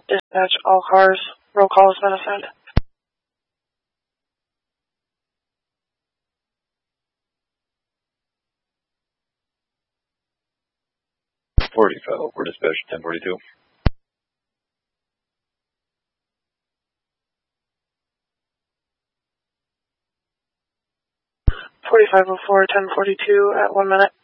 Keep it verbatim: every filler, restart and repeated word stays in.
Dispatch, all cars. Roll call has been assigned. forty-five oh four dispatch, ten forty-two. forty-five oh four, ten forty-two at one minute.